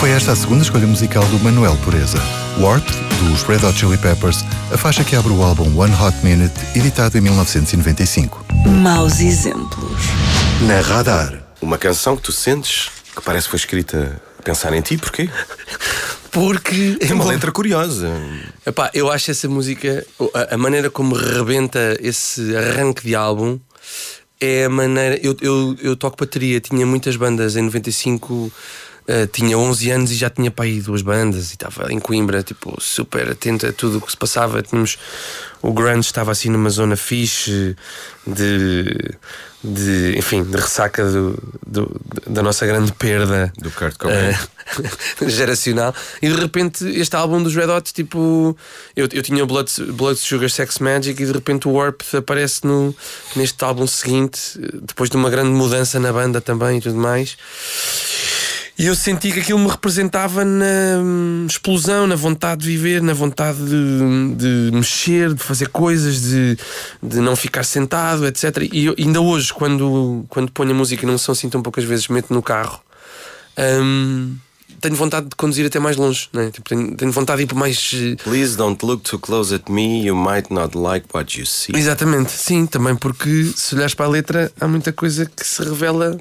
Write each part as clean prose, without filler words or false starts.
Foi esta a segunda escolha musical do Manuel Pureza. Warped, dos Red Hot Chili Peppers, a faixa que abre o álbum One Hot Minute, editado em 1995. Maus exemplos. Na Radar. Uma canção que tu sentes que parece que foi escrita a pensar em ti, porquê? Porque é uma letra curiosa. Epá, eu acho essa música, a maneira como rebenta esse arranque de álbum, é a maneira. Eu toco bateria, tinha muitas bandas em 95. Tinha 11 anos e já tinha para aí 2 bandas e estava em Coimbra, tipo, super atento a tudo o que se passava. O grunge estava assim numa zona fixe enfim, de ressaca da nossa grande perda do Kurt Cobain geracional. E de repente este álbum dos Red Hot, tipo, eu tinha Blood Sugar Sex Magic e de repente o Warp aparece neste álbum seguinte, depois de uma grande mudança na banda também e tudo mais. E eu senti que aquilo me representava na explosão, na vontade de viver, na vontade de mexer, de fazer coisas, de não ficar sentado, etc. E eu, ainda hoje, quando ponho a música e não são assim tão poucas vezes, meto no carro, tenho vontade de conduzir até mais longe, né? Tipo, tenho vontade de ir por mais. Please don't look too close at me, you might not like what you see. Exatamente, sim, também porque se olhares para a letra há muita coisa que se revela.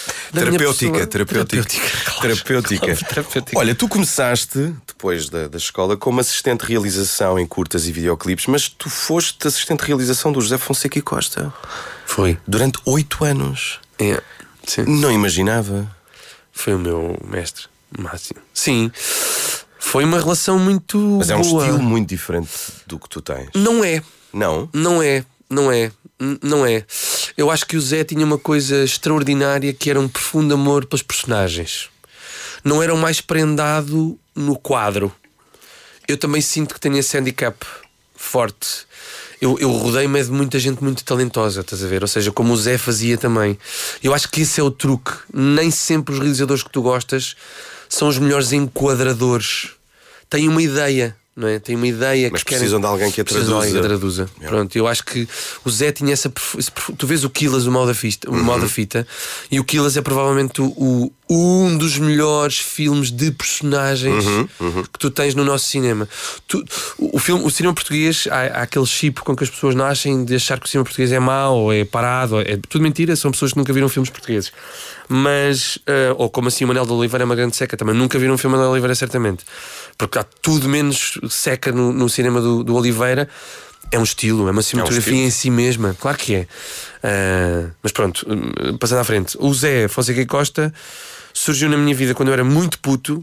Terapêutica. Olha, tu começaste depois da escola como assistente de realização em curtas e videoclipes, mas tu foste assistente de realização do José Fonseca e Costa. Foi. Durante 8 anos. É, sim. Não imaginava. Foi o meu mestre máximo. Sim. Foi uma relação muito boa. Mas é um estilo muito diferente do que tu tens. Não é. Não? Não é. Eu acho que o Zé tinha uma coisa extraordinária, que era um profundo amor pelos personagens. Não era o mais prendado no quadro. Eu também sinto que tenho esse handicap forte. Eu rodei-me de muita gente muito talentosa, estás a ver? Ou seja, como o Zé fazia também. Eu acho que esse é o truque. Nem sempre os realizadores que tu gostas são os melhores enquadradores. Têm uma ideia, não é? Têm uma ideia. Mas que precisam de alguém que a traduza. Yeah. Pronto, eu acho que o Zé tinha tu vês o Quilas, o Mal da Fita, e o Quilas é provavelmente um dos melhores filmes de personagens que tu tens no nosso cinema. O cinema português, há aquele chip com que as pessoas nascem de achar que o cinema português é mau ou é parado, é tudo mentira, são pessoas que nunca viram filmes portugueses. Mas, ou como assim, o Manel de Oliveira é uma grande seca também. Nunca viram um filme de Oliveira, certamente, porque há tudo menos seca no cinema do Oliveira. É um estilo, é uma cinematografia em si mesma, claro que é. Mas pronto, passando à frente, o Zé Fonseca e Costa surgiu na minha vida quando eu era muito puto.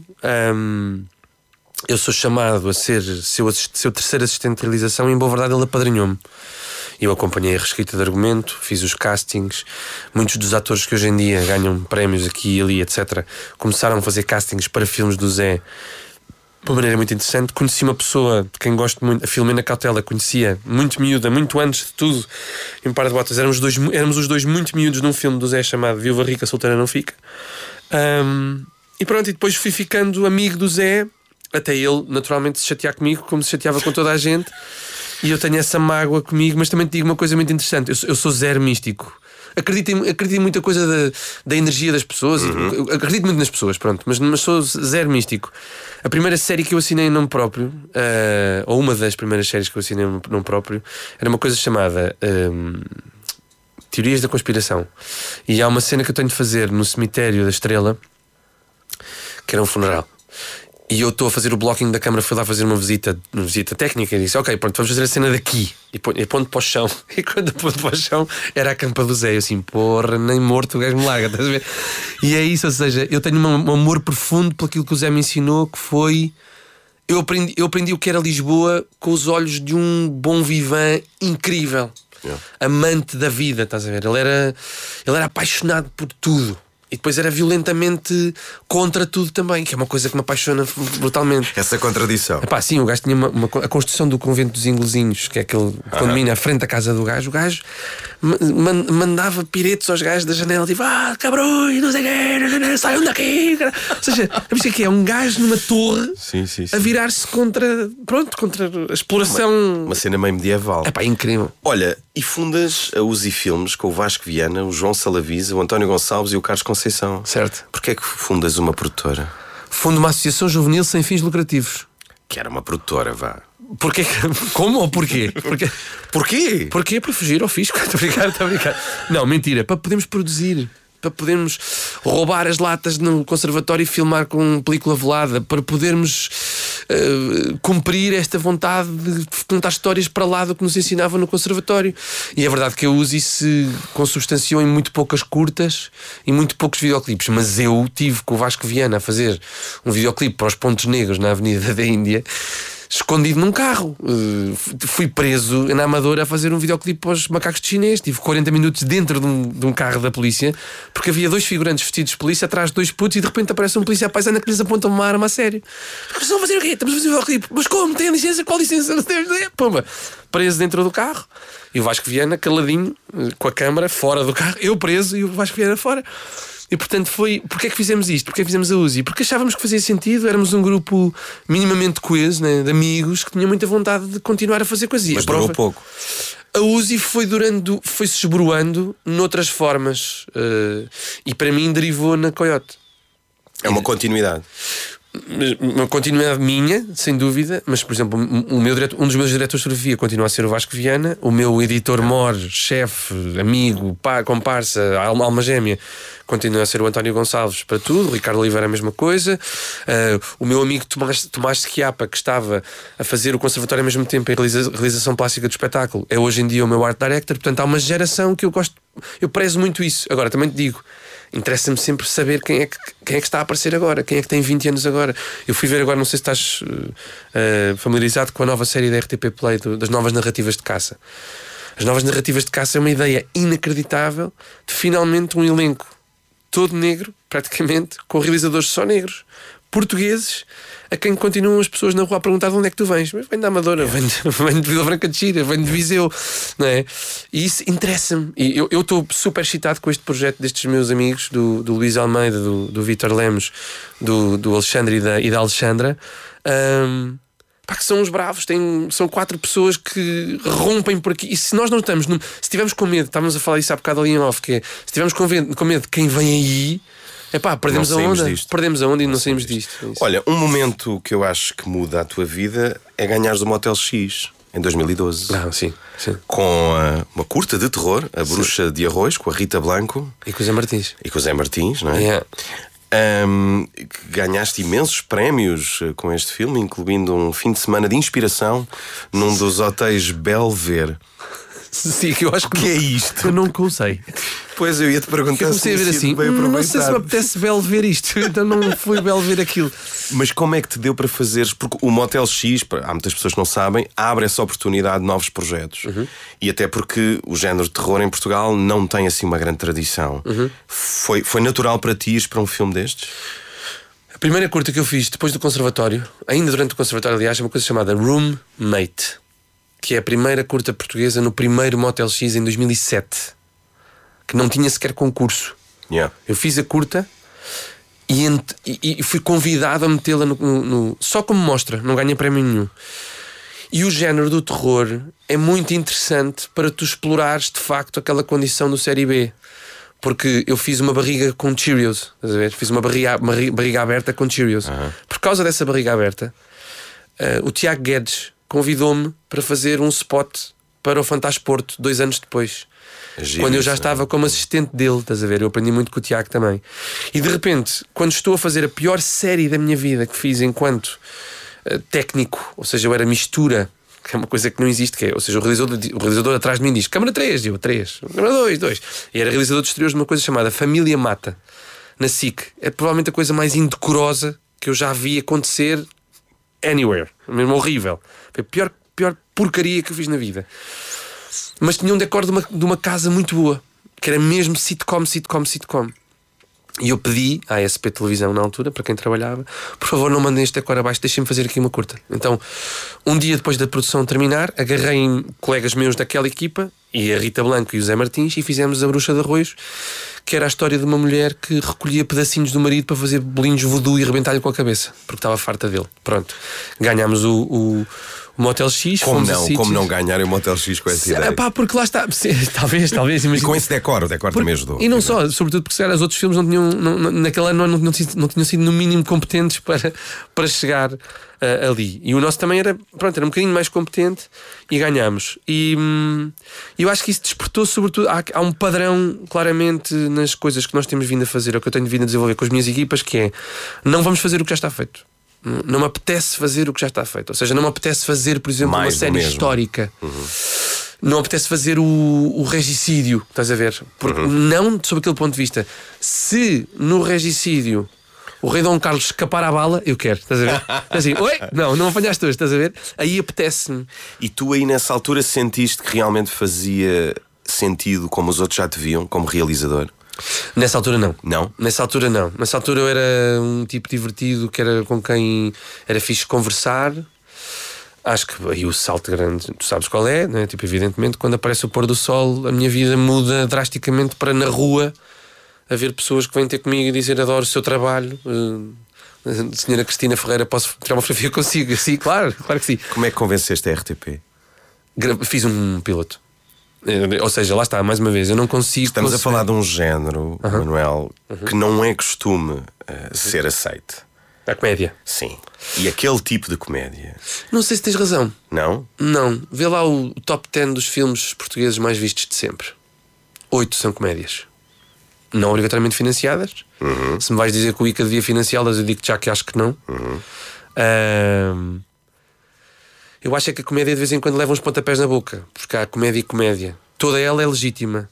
Eu sou chamado a ser seu terceiro assistente de realização e, em boa verdade, ele apadrinhou-me. Eu acompanhei a reescrita de argumento, fiz os castings. Muitos dos atores que hoje em dia ganham prémios aqui e ali, etc., começaram a fazer castings para filmes do Zé de uma maneira muito interessante. Conheci uma pessoa de quem gosto muito, a Filomena Cautela, conhecia muito miúda, muito antes de tudo, em Par de Botas. Éramos os dois muito miúdos num filme do Zé chamado Viúva Rica, Solteira Não Fica. E pronto, e depois fui ficando amigo do Zé, até ele naturalmente se chatear comigo, como se chateava com toda a gente. E eu tenho essa mágoa comigo, mas também te digo uma coisa muito interessante. Eu sou zero místico. Acredito em muita coisa da energia das pessoas. Acredito muito nas pessoas, pronto, mas sou zero místico. A primeira série que eu assinei em nome próprio, ou uma das primeiras séries que eu assinei em nome próprio, era uma coisa chamada Teorias da Conspiração. E há uma cena que eu tenho de fazer no cemitério da Estrela, que era um funeral. E eu estou a fazer o blocking da câmara, fui lá fazer uma visita técnica e disse: ok, pronto, vamos fazer a cena daqui. E ponto para o chão. E quando ponto para o chão era a campa do Zé. Eu assim, porra, nem morto o gajo me larga, estás a ver? E é isso, ou seja, eu tenho um amor profundo por aquilo que o Zé me ensinou, que foi. Eu aprendi o que era Lisboa com os olhos de um bom vivant incrível. Amante da vida, estás a ver? Ele era apaixonado por tudo. E depois era violentamente contra tudo também, que é uma coisa que me apaixona brutalmente. Essa contradição. Epá, sim, o gajo tinha a construção do convento dos Inglesinhos, que é aquele condomínio à frente da casa do gajo. O gajo mandava piretes aos gajos da janela, tipo, cabrões, não sei o quê, saiam daqui. Ou seja, a que é um gajo numa torre sim. a virar-se contra a exploração. Uma cena meio medieval. Epá, incrível. Olha, e fundas a Uzi Filmes com o Vasco Viana, o João Salavisa, o António Gonçalves e o Carlos Conceição. Certo. Porquê é que fundas uma produtora? Fundo uma associação juvenil sem fins lucrativos. Que era uma produtora, vá. Porquê? Como ou porquê? Porquê? Porquê? Para fugir ao fisco. Estou a brincar. Não, mentira. Para podermos produzir. Para podermos roubar as latas no conservatório e filmar com película velada. Para podermos cumprir esta vontade de contar histórias para lá do que nos ensinavam no conservatório. E é verdade que a Uzi se consubstanciou em muito poucas curtas e muito poucos videoclipes. Mas eu tive com o Vasco Viana a fazer um videoclipe para os Pontos Negros na Avenida da Índia, escondido num carro. Fui preso na Amadora a fazer um videoclipe para os Macacos de Chinês. Tive 40 minutos dentro de um carro da polícia, porque havia 2 figurantes vestidos de polícia atrás de 2 putos e de repente aparece um polícia paisana que lhes aponta uma arma a sério. Mas estão a fazer o quê? Estamos a fazer um videoclipe. Mas como? Tem licença? Qual licença? Não tem. Pumba. Preso dentro do carro. E o Vasco Viana caladinho, com a câmara, fora do carro. Eu preso e o Vasco Viana fora. E portanto foi... Porquê é que fizemos isto? Porquê é que fizemos a Uzi? Porque achávamos que fazia sentido. Éramos um grupo minimamente coeso, né, de amigos que tinham muita vontade de continuar a fazer coisas. Mas durou pouco. A Uzi foi-se esboroando noutras formas, e para mim derivou na Coyote. É uma continuidade. Uma continuidade minha, sem dúvida. Mas, por exemplo, um dos meus diretores de fotografia continua a ser o Vasco Viana. O meu editor-mor, chefe, amigo, comparsa, alma gêmea, continua a ser o António Gonçalves para tudo. O Ricardo Oliveira a mesma coisa. O meu amigo Tomás Schiappa, que estava a fazer o conservatório ao mesmo tempo em realização plástica do espetáculo, é hoje em dia o meu art director. Portanto há uma geração que eu gosto. Eu prezo muito isso. Agora também te digo, interessa-me sempre saber quem é que está a aparecer agora, quem é que tem 20 anos agora. Eu fui ver agora, não sei se estás familiarizado com a nova série da RTP Play das novas narrativas de caça. As novas narrativas de caça é uma ideia inacreditável de finalmente um elenco todo negro, praticamente, com realizadores só negros, portugueses, a quem continuam as pessoas na rua a perguntar de onde é que tu vens. Mas venho da Amadora, venho de Vila Franca de Xira, venho de Viseu, não é? E isso interessa-me. E eu estou super excitado com este projeto destes meus amigos, do Luís Almeida, do Vítor Lemos, do Alexandre e da Alexandra, que são uns bravos. São 4 pessoas que rompem por aqui. E se nós não estamos, se estivermos com medo, estávamos a falar isso há bocado ali em off, que é, se estivermos com medo de quem vem aí, perdemos a onda. Perdemos a onda e não saímos disto. Olha, um momento que eu acho que muda a tua vida é ganhares o Motel X em 2012. Sim. Com uma curta de terror, A Bruxa de Arroz, com a Rita Blanco e com o Zé Martins. Não é? Yeah. Ganhaste imensos prémios com este filme, incluindo um fim de semana de inspiração num dos hotéis Belver. Sim, que eu acho que é isto? Eu não sei. Pois eu ia-te perguntar. Eu comecei a ver assim, não sei se me apetece ver isto. Então não fui ver aquilo. Mas como é que te deu para fazeres? Porque o Motel X, há muitas pessoas que não sabem, abre essa oportunidade de novos projetos. E até porque o género de terror em Portugal não tem assim uma grande tradição. Foi natural para ti ires para um filme destes? A primeira curta que eu fiz depois do conservatório, ainda durante o conservatório, aliás, é uma coisa chamada Roommate, que é a primeira curta portuguesa no primeiro Motel X em 2007, que não tinha sequer concurso. Eu fiz a curta e fui convidado a metê-la só como mostra, não ganhei prémio nenhum. E o género do terror é muito interessante para tu explorares de facto aquela condição do série B. Porque eu fiz uma barriga com Cheerios, estás a ver? Fiz uma barriga aberta com Cheerios. Por causa dessa barriga aberta, o Tiago Guedes convidou-me para fazer um spot para o Fantasporto 2 anos depois. Quando eu já estava como assistente dele, estás a ver? Eu aprendi muito com o Tiago também. E de repente, quando estou a fazer a pior série da minha vida que fiz enquanto técnico, ou seja, eu era mistura, que é uma coisa que não existe, ou seja, o realizador atrás de mim diz câmara 3, eu 3, câmara 2. E era realizador de exteriores de uma coisa chamada Família Mata, na SIC. É provavelmente a coisa mais indecorosa que eu já vi acontecer anywhere, mesmo horrível. Foi a pior porcaria que eu fiz na vida. Mas tinha um decor de uma casa muito boa, que era mesmo sitcom. E eu pedi à SP Televisão na altura, para quem trabalhava, por favor não mandem este decor abaixo, deixem-me fazer aqui uma curta. Então, um dia depois da produção terminar, agarrei em colegas meus daquela equipa e a Rita Blanco e o Zé Martins, e fizemos A Bruxa de Arroios, que era a história de uma mulher que recolhia pedacinhos do marido para fazer bolinhos voodoo e arrebentar-lhe com a cabeça, porque estava farta dele. Pronto, ganhámos o Motel X. Como não ganhar o Motel X com essa ideia? Porque lá está. Talvez. E com esse decor, o decor também ajudou. E não só, sobretudo porque se calhar os outros filmes não tinham, naquele ano não tinham sido no mínimo competentes para chegar ali. E o nosso também era um bocadinho mais competente e ganhámos. E eu acho que isso despertou, sobretudo, há um padrão claramente nas coisas que nós temos vindo a fazer, ou que eu tenho vindo a desenvolver com as minhas equipas, que é: não vamos fazer o que já está feito. Não me apetece fazer o que já está feito. Ou seja, não me apetece fazer, por exemplo, uma série histórica. Não me apetece fazer o regicídio, estás a ver? Porque não sob aquele ponto de vista. Se no regicídio o rei Dom Carlos escapar à bala, eu quero, estás a ver? Assim, oi? Não apanhaste hoje, estás a ver? Aí apetece-me. E tu aí nessa altura sentiste que realmente fazia sentido como os outros já te viam, como realizador? Nessa altura não. Não? Nessa altura não. Nessa altura eu era um tipo divertido, que era com quem era fixe conversar. Acho que aí o salto grande, tu sabes qual é, né? Tipo, evidentemente, quando aparece o pôr do sol, a minha vida muda drasticamente para na rua haver pessoas que vêm ter comigo e dizer: adoro o seu trabalho. Senhora Cristina Ferreira, posso tirar uma fotografia consigo? Sim, claro que sim. Como é que convenceste a RTP? Fiz um piloto. Ou seja, lá está, mais uma vez, eu não consigo. Estamos a falar de um género, Manuel, que não é costume ser aceito. A comédia. Sim. E aquele tipo de comédia. Não sei se tens razão. Não? Não. Vê lá o top 10 dos filmes portugueses mais vistos de sempre. 8 são comédias. Não obrigatoriamente financiadas. Se me vais dizer que o ICA devia financiá-las, eu digo já que acho que não. Eu acho é que a comédia de vez em quando leva uns pontapés na boca, porque há comédia e comédia. Toda ela é legítima.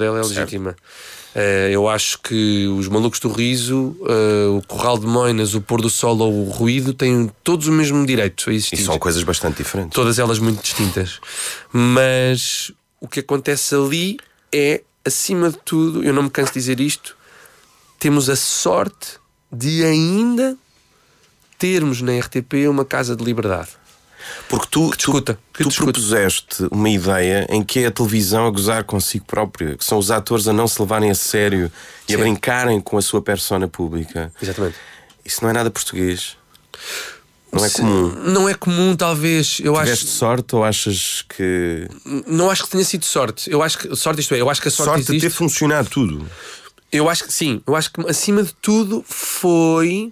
Eu acho que os Malucos do Riso, o Corral de Moinas, o Pôr do Sol ou o Ruído têm todos o mesmo direito a existir. E são coisas bastante diferentes. Todas elas muito distintas. Mas o que acontece ali é, acima de tudo, eu não me canso de dizer isto, temos a sorte de ainda termos na RTP uma casa de liberdade. Porque tu propuseste uma ideia em que é a televisão a gozar consigo própria, que são os atores a não se levarem a sério e a brincarem com a sua persona pública. Exatamente. Isso não é nada português. Não é comum. Não é comum, talvez. Tiveste sorte ou achas que... Não acho que tenha sido sorte. Eu acho que sorte, isto é, eu acho que a sorte existe. De ter funcionado tudo. Eu acho que sim. Eu acho que acima de tudo foi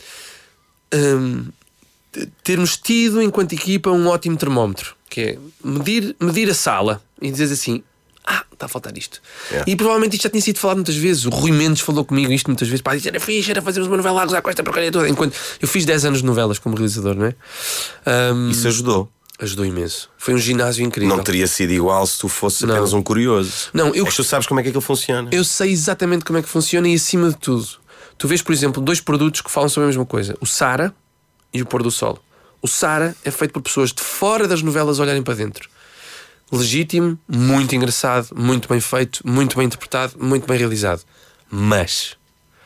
termos tido enquanto equipa um ótimo termómetro, que é medir a sala e dizer assim: está a faltar isto. E provavelmente isto já tinha sido falado muitas vezes. O Rui Mendes falou comigo isto muitas vezes. Pá, isto era fixe, era fazermos uma novela a gozar com esta porcaria toda. Enquanto eu fiz 10 anos de novelas como realizador, não é? Isso ajudou. Ajudou imenso. Foi um ginásio incrível. Não teria sido igual se tu fosses apenas um curioso. Não, tu sabes como é que aquilo funciona. Eu sei exatamente como é que funciona e, acima de tudo, tu vês, por exemplo, 2 produtos que falam sobre a mesma coisa: o Sara e o Pôr do Sol. O Sara é feito por pessoas de fora das novelas olharem para dentro. Legítimo, muito engraçado, muito bem feito, muito bem interpretado, muito bem realizado. Mas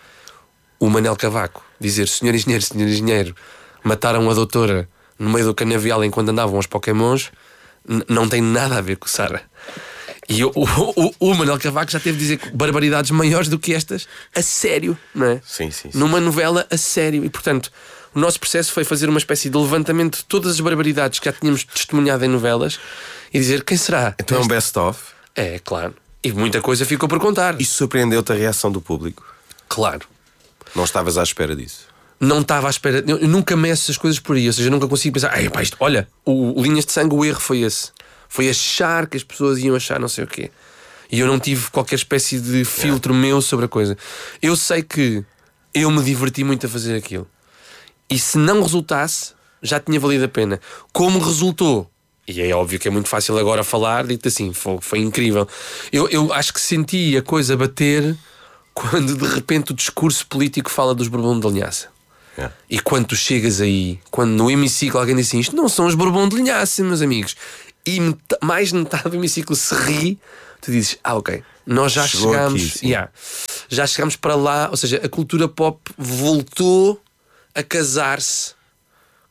o Manel Cavaco dizer: senhor engenheiro, mataram a doutora no meio do canavial enquanto andavam aos Pokémons, não tem nada a ver com o Sara. E o Manel Cavaco já teve de dizer barbaridades maiores do que estas a sério, não é? Sim. Numa novela a sério. E portanto, o nosso processo foi fazer uma espécie de levantamento de todas as barbaridades que já tínhamos testemunhado em novelas e dizer: quem será? Então é um best-of? É, claro. E muita coisa ficou por contar. Isso surpreendeu-te a reação do público? Claro. Não estavas à espera disso? Não estava à espera. Eu nunca meço as coisas por aí. Ou seja, eu nunca consigo pensar: pá, isto, olha, o Linhas de Sangue, o erro foi esse. Foi achar que as pessoas iam achar não sei o quê. E eu não tive qualquer espécie de filtro meu sobre a coisa. Eu sei que eu me diverti muito a fazer aquilo. E se não resultasse, já tinha valido a pena. Como resultou, e é óbvio que é muito fácil agora falar, digo-te assim, foi incrível. Eu acho que senti a coisa bater quando de repente o discurso político fala dos Bourbon de Linhaça. E quando tu chegas aí, quando no hemiciclo alguém diz assim: isto não são os Bourbon de Linhaça, meus amigos, e mais de metade do hemiciclo se ri, tu dizes: ok, nós já chegámos aqui, já chegámos para lá. Ou seja, a cultura pop voltou a casar-se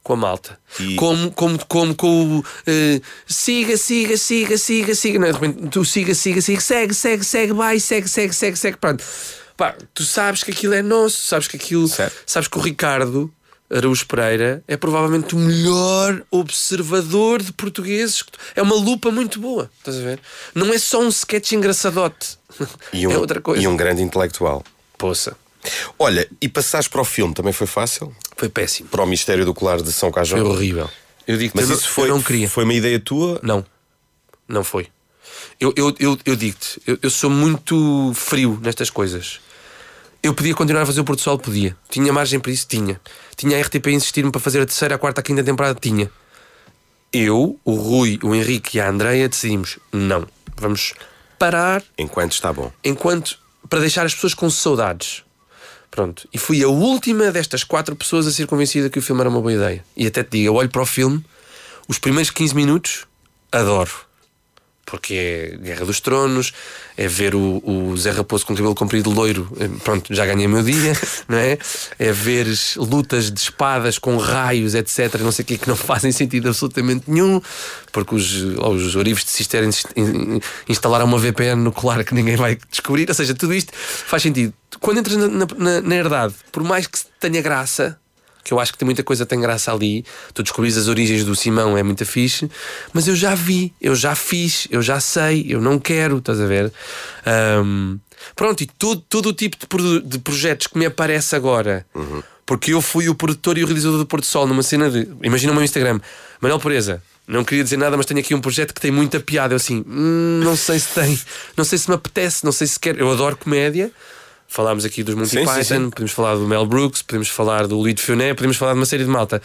com a malta. Como com o siga. Não é? De repente tu siga, segue, vai, segue. Pronto. Pá, tu sabes que aquilo é nosso, sabes que aquilo. Certo. Sabes que o Ricardo Araújo Pereira é provavelmente o melhor observador de portugueses. É uma lupa muito boa, estás a ver? Não é só um sketch engraçadote. É outra coisa. E um grande intelectual. Poça. Olha, e passares para o filme também foi fácil? Foi péssimo. Para o Mistério do Colar de São Cajão? Foi horrível. Eu digo, Mas isso foi, eu não queria. Foi uma ideia tua? Não foi. Eu digo-te, eu sou muito frio nestas coisas. Eu podia continuar a fazer o Pôr do Sol? Podia. Tinha margem para isso? Tinha. Tinha a RTP a insistir-me para fazer a terceira, a quarta, a quinta temporada? Tinha. Eu, o Rui, o Henrique e a Andreia decidimos, não. Vamos parar. Enquanto está bom. Para deixar as pessoas com saudades. Pronto. E fui a última destas 4 pessoas a ser convencida que o filme era uma boa ideia. E até te digo, eu olho para o filme, os primeiros 15 minutos, adoro. Porque é Guerra dos Tronos, é ver o Zé Raposo com o cabelo comprido loiro, pronto, já ganhei o meu dia, não é? É ver lutas de espadas com raios, etc, não sei o que não fazem sentido absolutamente nenhum, porque os orivos de Cister instalaram uma VPN no colar que ninguém vai descobrir, ou seja, tudo isto faz sentido. Quando entras na herdade, por mais que tenha graça, que eu acho que tem muita coisa que tem graça ali, tu descobris as origens do Simão, é muito fixe, mas eu já vi, eu já fiz, eu já sei, eu não quero, estás a ver? Pronto, e todo o tipo de projetos que me aparece agora, porque eu fui o produtor e o realizador do Pôr do Sol numa cena de, imagina o meu Instagram, Manuel Pureza, não queria dizer nada, mas tenho aqui um projeto que tem muita piada, eu assim, não sei se tem, não sei se me apetece, não sei se quero, eu adoro comédia. Falámos aqui dos Monty Python, sim. Podemos falar do Mel Brooks, podemos falar do Louis de Funès, podemos falar de uma série de malta.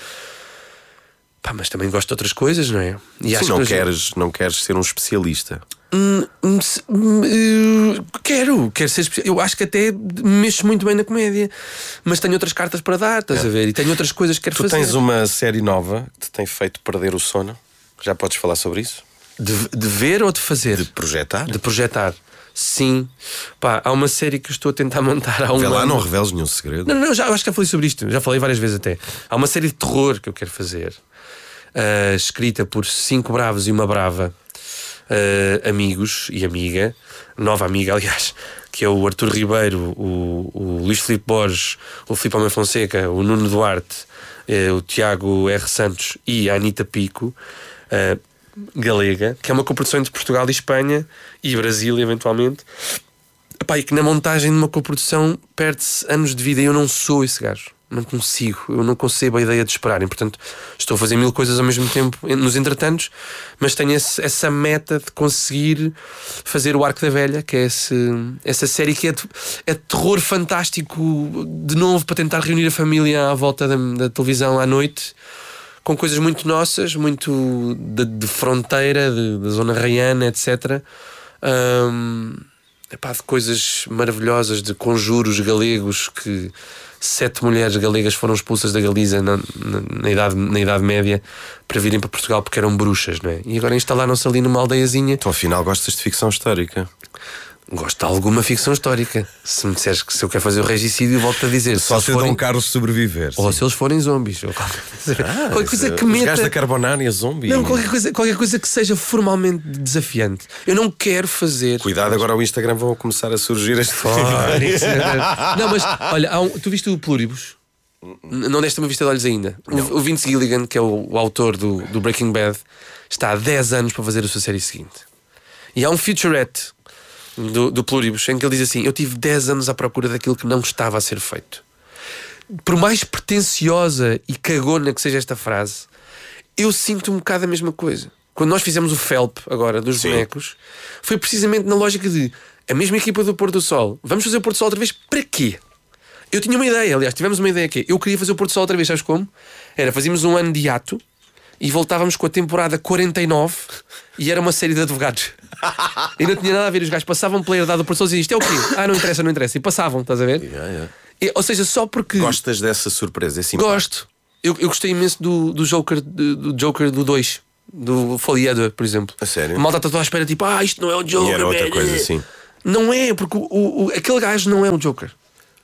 Pá, mas também gosto de outras coisas, não é? E sim, não queres ser um especialista. Quero ser especialista. Eu acho que até mexo muito bem na comédia, mas tenho outras cartas para dar, estás a ver? E tenho outras coisas que quero fazer. Tu tens uma série nova que te tem feito perder o sono? Já podes falar sobre isso? De ver ou de fazer? De projetar. De projetar. Sim, pá, há uma série que eu estou a tentar montar há um ano. Vê lá, não ano. reveles nenhum segredo. Não, eu acho que já falei sobre isto. Já falei várias vezes até. Há uma série de terror que eu quero fazer, escrita por 5 bravos e uma brava, amigos e amiga, nova amiga, aliás, que é o Arthur Ribeiro, o Luís Filipe Borges, o Filipe Almeida Fonseca, o Nuno Duarte, o Tiago R. Santos e a Anita Pico, galega, que é uma coprodução entre Portugal e Espanha e Brasil, eventualmente. Epá, e que na montagem de uma coprodução perde-se anos de vida e eu não sou esse gajo. Eu não concebo a ideia de esperar. E, portanto, estou a fazer 1000 coisas ao mesmo tempo nos entretantos, mas tenho essa meta de conseguir fazer o Arco da Velha, que é essa série que é terror fantástico, de novo, para tentar reunir a família à volta da televisão à noite, com coisas muito nossas, muito de fronteira, da zona raiana, etc. De coisas maravilhosas, de conjuros galegos, que 7 mulheres galegas foram expulsas da Galiza na Idade Média para virem para Portugal porque eram bruxas, não é? E agora instalaram-se ali numa aldeiazinha. Então afinal gostas de ficção histórica? Gosto de alguma ficção histórica. Se me disseres que se eu quero fazer o regicídio, volto a dizer. Só se Dom Carlos sobreviver. Ou se eles forem zombies. Qualquer coisa que os meta. gajos da Carbonara zombie. Não, qualquer coisa que seja formalmente desafiante. Eu não quero fazer. Cuidado, agora o Instagram vão começar a surgir as Não, mas olha, tu viste o Pluribus? Não deste uma vista de olhos ainda. O Vince Gilligan, que é o autor do Breaking Bad, está há 10 anos para fazer a sua série seguinte. E há um featurette do Pluribus em que ele diz assim: eu tive 10 anos à procura daquilo que não estava a ser feito. Por mais pretenciosa e cagona que seja esta frase, eu sinto um bocado a mesma coisa. Quando nós fizemos o Felp agora dos bonecos, foi precisamente na lógica de a mesma equipa do Pôr do Sol, vamos fazer o Pôr do Sol outra vez, para quê? Eu tinha uma ideia, aliás, tivemos uma ideia que eu queria fazer o Pôr do Sol outra vez, sabes como? Fazíamos um ano de hiato e voltávamos com a temporada 49 e era uma série de advogados. E não tinha nada a ver, os gajos passavam pela herdade do Pôr do Sol e diziam: isto é o quê? Não interessa. E passavam, estás a ver? Ou seja, só porque... Gostas dessa surpresa? Gosto. Eu gostei imenso do Joker do 2, do Foliada, por exemplo. A sério? A malta está toda à espera, tipo, isto não é o Joker. E era outra coisa assim. Não é, porque aquele gajo não é o Joker.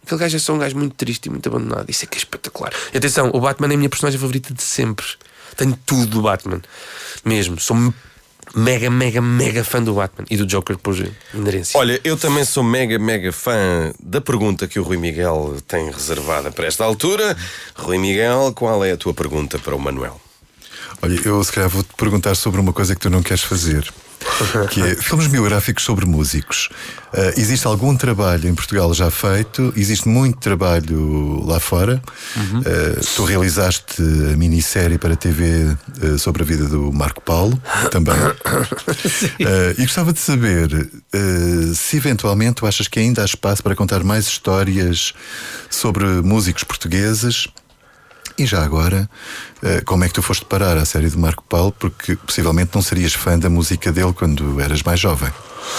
Aquele gajo é só um gajo muito triste e muito abandonado. Isso é que é espetacular. E atenção, o Batman é a minha personagem favorita de sempre. Tenho tudo do Batman. Mesmo. Sou mega, mega, mega fã do Batman e do Joker por inerência. Olha, eu também sou mega, mega fã da pergunta que o Rui Miguel tem reservada para esta altura. Rui Miguel, qual é a tua pergunta para o Manuel? Olha, eu se calhar vou-te perguntar sobre uma coisa que tu não queres fazer, que é filmes biográficos sobre músicos. Existe algum trabalho em Portugal já feito? Existe muito trabalho lá fora? Tu realizaste a minissérie para a TV sobre a vida do Marco Paulo também. E gostava de saber se eventualmente tu achas que ainda há espaço para contar mais histórias sobre músicos portugueses. E já agora, como é que tu foste parar à série do Marco Paulo? Porque possivelmente não serias fã da música dele quando eras mais jovem.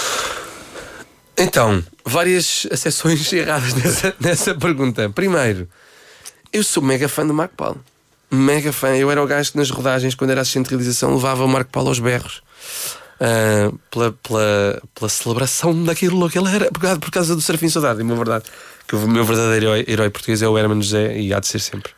Então, várias acessões erradas nessa pergunta. Primeiro, eu sou mega fã do Marco Paulo. Mega fã. Eu era o gajo que nas rodagens, quando era assistente de realização, levava o Marco Paulo aos berros. Pela celebração daquilo que ele era, por causa do Serafim Saudade, é verdade. Que o meu verdadeiro herói português é o Hermano José e há de ser sempre.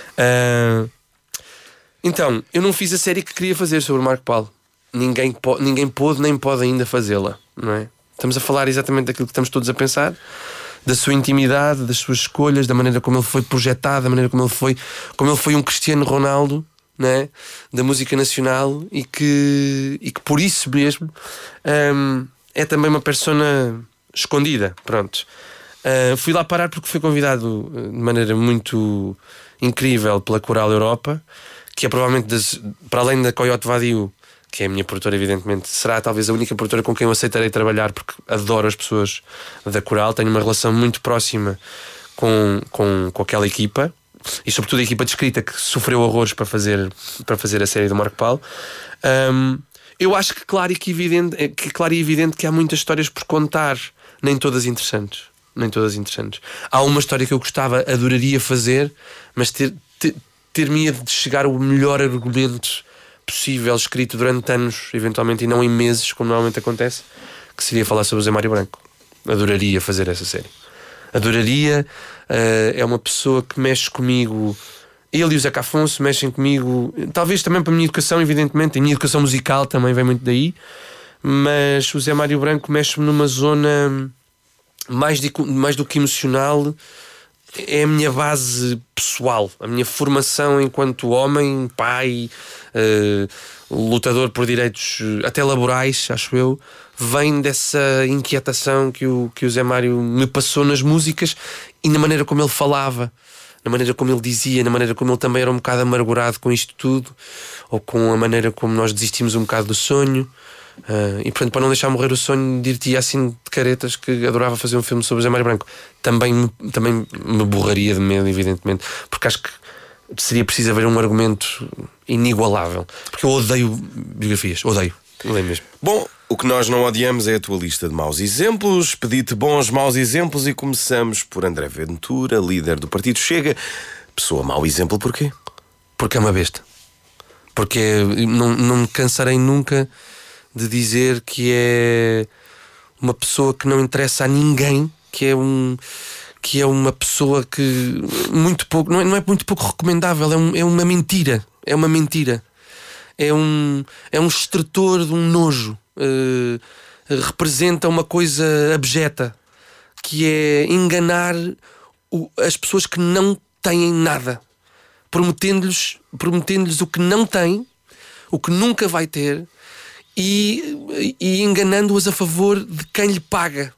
Então, eu não fiz a série que queria fazer sobre o Marco Paulo. Ninguém pôde nem pode ainda fazê-la, não é? Estamos a falar exatamente daquilo que estamos todos a pensar, da sua intimidade, das suas escolhas, da maneira como ele foi projetado, da maneira como ele foi um Cristiano Ronaldo, não é? Da música nacional e que por isso mesmo é também uma persona escondida. Pronto. Fui lá parar porque fui convidado de maneira muito incrível pela Coral Europa, que é provavelmente para além da Coyote Vadio, que é a minha produtora, evidentemente, será talvez a única produtora com quem eu aceitarei trabalhar, porque adoro as pessoas da Coral, tenho uma relação muito próxima com aquela equipa e sobretudo a equipa de escrita que sofreu horrores para fazer a série do Marco Paulo. Eu acho que claro e evidente que há muitas histórias por contar, nem todas interessantes. Há uma história que eu adoraria fazer, mas ter-me de chegar o melhor argumento possível, escrito durante anos, eventualmente, e não em meses, como normalmente acontece, que seria falar sobre o Zé Mário Branco. Adoraria fazer essa série. Adoraria. É uma pessoa que mexe comigo. Ele e o Zeca Afonso mexem comigo, talvez também para a minha educação, evidentemente. A minha educação musical também vem muito daí. Mas o Zé Mário Branco mexe-me numa zona mais do que emocional. É a minha base pessoal, a minha formação enquanto homem, pai, lutador por direitos até laborais, acho eu, vem dessa inquietação que o Zé Mário me passou nas músicas e na maneira como ele falava, na maneira como ele dizia, na maneira como ele também era um bocado amargurado com isto tudo, ou com a maneira como nós desistimos um bocado do sonho. E portanto, para não deixar morrer o sonho, dir-te assim de caretas que adorava fazer um filme sobre o Zé Mário Branco. Também me borraria de medo, evidentemente, porque acho que seria preciso haver um argumento inigualável, porque eu odeio biografias, odeio mesmo. Bom, o que nós não odiamos é a tua lista de maus exemplos. Pedi-te bons maus exemplos e começamos por André Ventura, líder do Partido Chega. Pessoa mau exemplo porquê? Porque é uma besta. Porque não me cansarei nunca de dizer que é uma pessoa que não interessa a ninguém, que é uma pessoa que muito pouco, não é muito pouco recomendável, é uma mentira. É uma mentira. É um extrator de um nojo. Representa uma coisa abjeta, que é enganar as pessoas que não têm nada, prometendo-lhes o que não têm, o que nunca vai ter, e enganando-as a favor de quem lhe paga.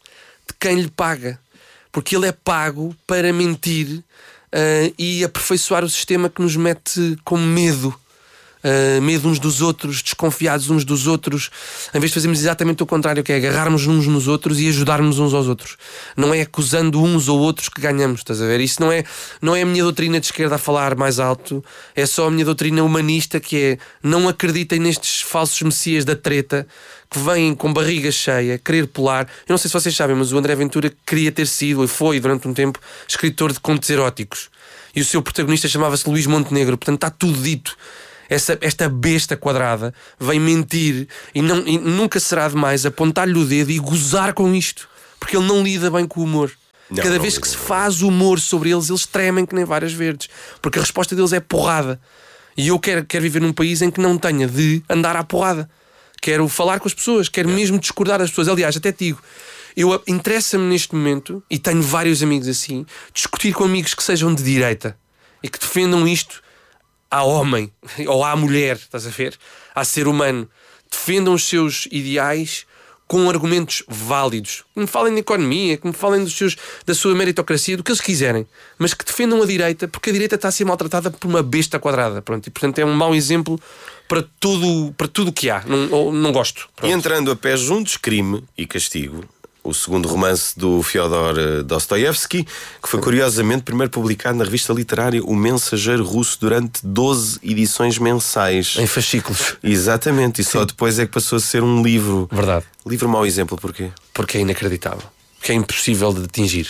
Porque ele é pago para mentir e aperfeiçoar o sistema que nos mete com medo. Medo uns dos outros, desconfiados uns dos outros, em vez de fazermos exatamente o contrário, que é agarrarmos uns nos outros e ajudarmos uns aos outros. Não é acusando uns ou outros que ganhamos, estás a ver? Isso não é a minha doutrina de esquerda a falar mais alto, é só a minha doutrina humanista, que é: não acreditem nestes falsos messias da treta que vêm com barriga cheia, querer pular. Eu não sei se vocês sabem, mas o André Ventura queria ter sido, e foi durante um tempo, escritor de contos eróticos, e o seu protagonista chamava-se Luís Montenegro. Portanto, está tudo dito. Esta besta quadrada vem mentir e nunca será demais apontar-lhe o dedo e gozar com isto, porque ele não lida bem com o humor. Cada vez que se faz humor sobre eles, eles tremem que nem varas verdes. Porque a resposta deles é porrada. E eu quero viver num país em que não tenha de andar à porrada. Quero falar com as pessoas, quero mesmo discordar das pessoas. Aliás, até te digo, interessa-me neste momento, e tenho vários amigos assim, discutir com amigos que sejam de direita e que defendam isto ao homem ou à mulher, estás a ver? À ser humano. Defendam os seus ideais com argumentos válidos. Que me falem de economia, que me falem da sua meritocracia, do que eles quiserem. Mas que defendam a direita, porque a direita está a ser maltratada por uma besta quadrada. Pronto, e portanto é um mau exemplo para tudo o que há. Não gosto. Pronto. E entrando a pés juntos, Crime e Castigo, o segundo romance do Fyodor Dostoiévski, que foi curiosamente primeiro publicado na revista literária O Mensageiro Russo durante 12 edições mensais. Em fascículos. Exatamente, e só depois é que passou a ser um livro. Verdade. Livro mau exemplo, porquê? Porque é inacreditável. Porque é impossível de atingir.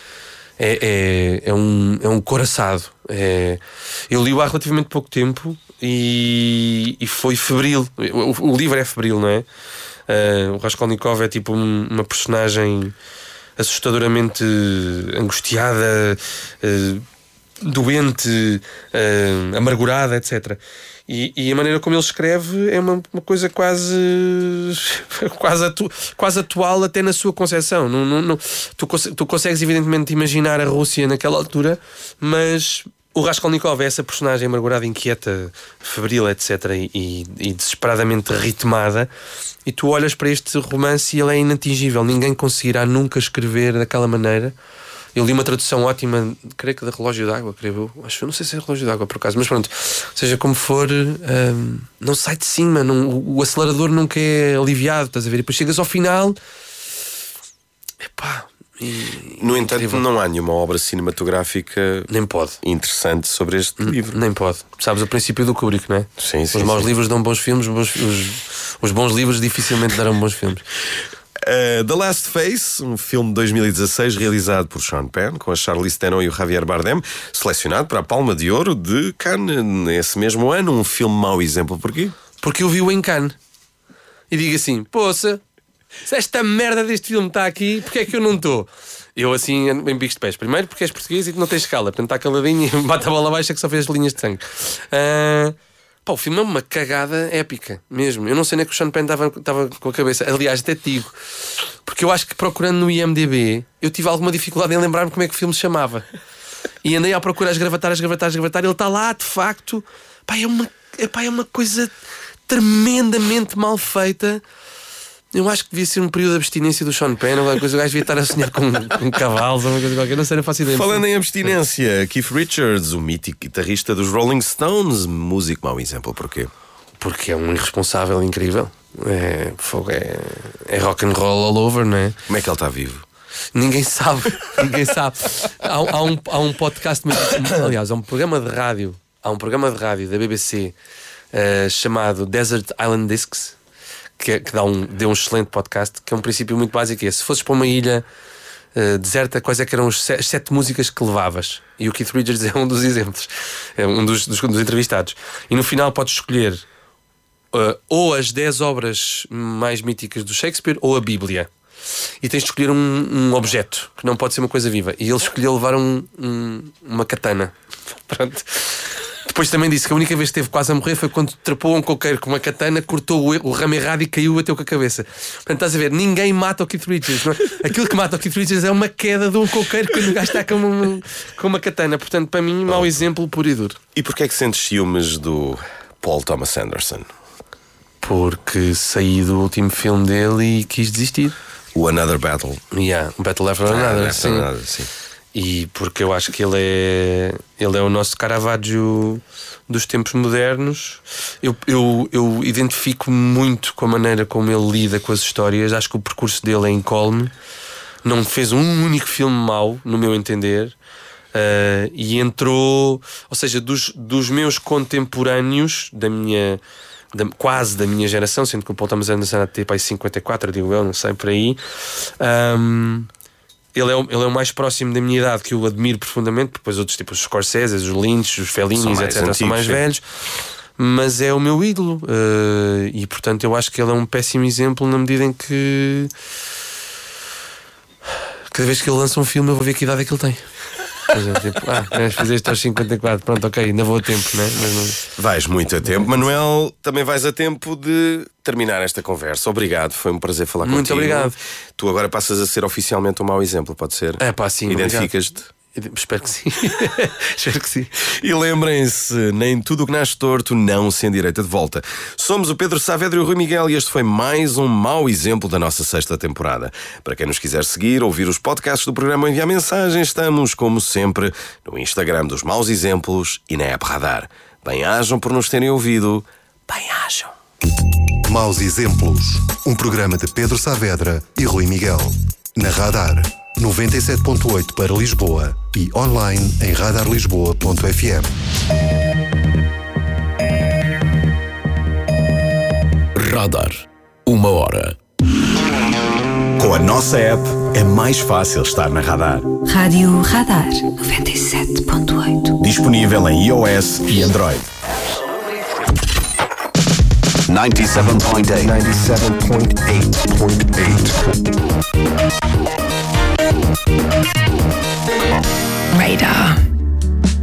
É um coraçado. Eu li-o há relativamente pouco tempo e foi febril. O livro é febril, não é? O Raskolnikov é tipo uma personagem assustadoramente angustiada, doente, amargurada, etc. E a maneira como ele escreve é uma coisa quase atual até na sua concepção. Tu consegues evidentemente imaginar a Rússia naquela altura, mas o Raskolnikov é essa personagem amargurada, inquieta, febril, etc. e desesperadamente ritmada. E tu olhas para este romance e ele é inatingível. Ninguém conseguirá nunca escrever daquela maneira. Eu li uma tradução ótima, creio que da Relógio d'Água, creio eu. Não sei se é Relógio d'Água por acaso, mas pronto. Seja como for, não sai de cima, o acelerador nunca é aliviado, estás a ver? E depois chegas ao final. Epá. No entanto, não há nenhuma obra cinematográfica nem pode interessante sobre este livro. Nem pode. Sabes o princípio do Kubrick, não é? Sim, os maus livros dão bons filmes, os bons livros dificilmente darão bons filmes. The Last Face, um filme de 2016 realizado por Sean Penn, com a Charlize Theron e o Javier Bardem, selecionado para a Palma de Ouro de Cannes nesse mesmo ano. Um filme mau exemplo, porquê? Porque eu vi-o em Cannes e digo assim, poça, se esta merda deste filme está aqui, porque é que eu não estou? Eu assim, em bicos de pés. Primeiro porque és português e não tens escala, portanto está caladinho e bate a bola baixa que só fez linhas de sangue. O filme é uma cagada épica, mesmo. Eu não sei nem que o Sean Penn estava com a cabeça. Aliás, até te digo, porque eu acho que procurando no IMDb eu tive alguma dificuldade em lembrar-me como é que o filme se chamava. E andei a procurar esgravatar. Ele está lá, de facto. É uma coisa tremendamente mal feita. Eu acho que devia ser um período de abstinência do Sean Penn, ou coisa, o gajo devia estar a sonhar com cavalos ou uma coisa qualquer, não sei, não faço ideia. Falando em abstinência, Keith Richards, o mítico guitarrista dos Rolling Stones, músico mau exemplo, porquê? Porque é um irresponsável incrível. É rock and roll all over, não é? Como é que ele está vivo? Ninguém sabe. Há um podcast, aliás, há um programa de rádio da BBC chamado Desert Island Discs, que deu um excelente podcast, que é um princípio muito básico. Se fosses para uma ilha deserta, quais é que eram as 7 músicas que levavas? E o Keith Richards é um dos exemplos, é um dos entrevistados. E no final podes escolher ou as 10 obras mais míticas do Shakespeare ou a Bíblia. E tens de escolher um objeto, que não pode ser uma coisa viva. E ele escolheu levar uma katana. Pronto. Depois também disse que a única vez que esteve quase a morrer foi quando trepou um coqueiro com uma katana, cortou o ramo errado e caiu, bateu com a cabeça. Portanto, estás a ver, ninguém mata o Keith Richards, não é? Aquilo que mata o Keith Richards é uma queda de um coqueiro quando o gajo está com uma katana. Portanto, para mim, mau exemplo puro e duro. E porquê é que sentes ciúmes do Paul Thomas Anderson? Porque saí do último filme dele e quis desistir. O Another Battle. Battle After Another, sim. E porque eu acho que ele é o nosso Caravaggio dos tempos modernos. Eu identifico muito com a maneira como ele lida com as histórias. Acho que o percurso dele é incólume. Não fez um único filme mau, no meu entender. E entrou, ou seja, dos meus contemporâneos, quase da minha geração, sendo que o Paul Thomas Anderson há de ter 54, digo eu, não sei, por aí. Ele é o mais próximo da minha idade, que eu admiro profundamente. Depois outros, tipo os Scorsese, os Lynch, os Fellinis, etc., antigos, são mais velhos. Mas é o meu ídolo. E portanto eu acho que ele é um péssimo exemplo na medida em que Cada vez que ele lança um filme, eu vou ver que idade é que ele tem. Tipo, vamos fazer isto aos 54. Pronto, ok, ainda vou a tempo, né? Mas não... Vais muito a tempo, Manuel. Também vais a tempo de terminar esta conversa. Obrigado, foi um prazer falar muito contigo. Muito obrigado. Tu agora passas a ser oficialmente um mau exemplo, pode ser? Sim. Identificas-te? Espero que sim. Espero que sim. E lembrem-se, nem tudo o que nasce torto não se endireita de volta. Somos o Pedro Saavedra e o Rui Miguel e este foi mais um mau exemplo da nossa 6ª temporada. Para quem nos quiser seguir, ouvir os podcasts do programa ou enviar mensagens, estamos, como sempre, no Instagram dos Maus Exemplos e na app Radar. Bem-ajam por nos terem ouvido. Bem-ajam. Maus Exemplos, um programa de Pedro Saavedra e Rui Miguel. Na Radar 97.8 para Lisboa e online em radarlisboa.fm. Radar. 1 hora. Com a nossa app é mais fácil estar na Radar. Rádio Radar 97.8. Disponível em iOS e Android. 97.8. 97.8. Radar.